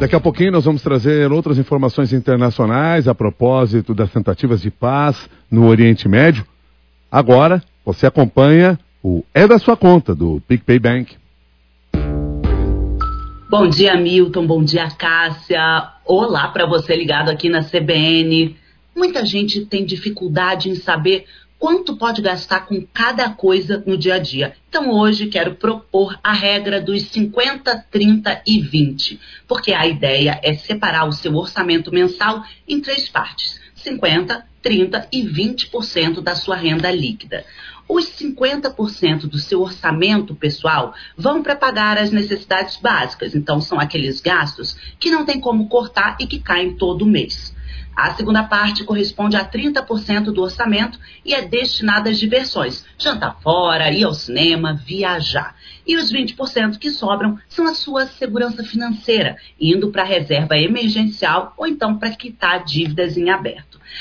Daqui a pouquinho nós vamos trazer outras informações internacionais a propósito das tentativas de paz no Oriente Médio. Agora, você acompanha o É da Sua Conta, do PicPay Bank. Bom dia, Milton. Bom dia, Cássia. Olá para você ligado aqui na CBN. Muita gente tem dificuldade em saber quanto pode gastar com cada coisa no dia a dia. Então hoje quero propor a regra dos 50, 30 e 20, porque a ideia é separar o seu orçamento mensal em 3 partes: 50, 30 e 20% da sua renda líquida. Os 50% do seu orçamento pessoal vão para pagar as necessidades básicas, então são aqueles gastos que não tem como cortar e que caem todo mês. A segunda parte corresponde a 30% do orçamento e é destinada às diversões: jantar fora, ir ao cinema, viajar. E os 20% que sobram são a sua segurança financeira, indo para a reserva emergencial ou então para quitar dívidas em aberto.